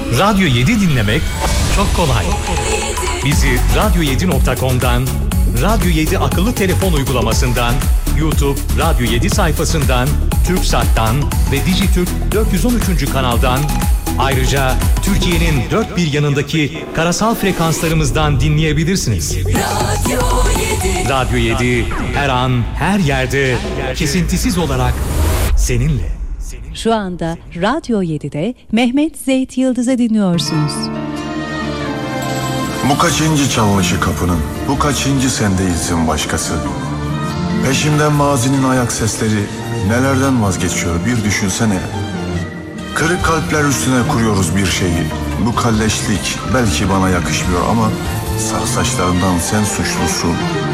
Radyo 7 dinlemek çok kolay. Bizi radyo7.com'dan, Radyo 7 akıllı telefon uygulamasından, YouTube Radyo 7 sayfasından, TürkSat'tan ve Dijitürk 413. kanaldan, ayrıca Türkiye'nin dört bir yanındaki karasal frekanslarımızdan dinleyebilirsiniz. Radyo 7 her an, her yerde, kesintisiz olarak seninle. Şu anda Radyo 7'de Mehmet Zeyt Yıldız'ı dinliyorsunuz. Bu kaçıncı çalışı kapının, bu kaçıncı sen değilsin başkası. Peşimden mazinin ayak sesleri nelerden vazgeçiyor bir düşünsene. Kırık kalpler üstüne kuruyoruz bir şeyi. Bu kalleşlik belki bana yakışmıyor ama sarı saçlarından sen suçlusun.